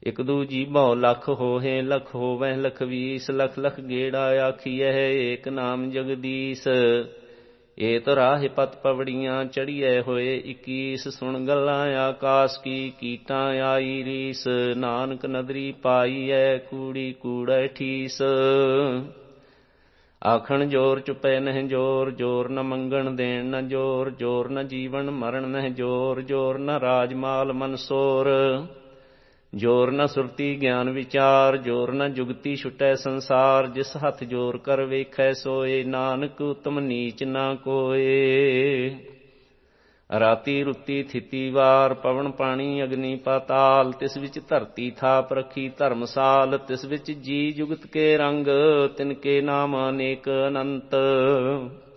ਇਕ ਦੂਜੀ ਭਉ ਲਖ ਹੋਹੇ, ਲਖ ਹੋਵੈ ਲਖ ਵੀਸ, ਲਖ ਲਖ ਗੇੜਾ ਆਖੀਐ ਏਕ ਨਾਮ ਜਗਦੀਸ਼। ਏਤ ਰਾਹਿ ਪਤ ਪਵੜੀਆਂ ਚੜੀਐ ਹੋਏ 21, ਸੁਣ ਗੱਲਾਂ ਆਕਾਸ ਕੀ ਕੀਟਾਂ ਆਈ ਰੀਸ। ਨਾਨਕ ਨਦਰੀ ਪਾਈਐ ਕੂੜੀ ਕੂੜੈ ਠੀਸ। ਆਖਣ ਜੋਰ ਚੁਪੈ ਨਹਿ ਜੋਰ, ਜੋਰ ਨ ਮੰਗਣ ਦੇਣ ਨ ਜੋਰ, ਜੋਰ ਨ ਜੀਵਨ ਮਰਨ ਨਹਿ ਜੋਰ, ਜੋਰ ਨ ਰਾਜ ਮਾਲ ਮਨਸੋਰ। ਜੋਰ ਨ ਸੁਰਤੀ ਗਿਆਨ ਵਿਚਾਰ, ਜੋਰ ਨ ਜੁਗਤੀ ਛੁਟੈ ਸੰਸਾਰ। ਜਿਸ ਹੱਥ ਜੋਰ ਕਰ ਵੇਖੈ ਸੋਏ, ਨਾਨਕ ਉਤਮ ਨੀਚ ਨਾ ਕੋਏ। ਰਾਤੀ ਰੁੱਤੀ ਥਿਤੀ ਵਾਰ, ਪਵਨ ਪਾਣੀ ਅਗਨੀ ਪਾਤਾਲ। ਤਿਸ ਵਿੱਚ ਧਰਤੀ ਥਾਪ ਰੱਖੀ ਧਰਮਸਾਲ, ਤਿਸ ਵਿੱਚ ਜੀ ਜੁਗਤ ਕੇ ਰੰਗ, ਤਿਨ ਕੇ ਨਾਮ ਅਨੇਕ ਅਨੰਤ।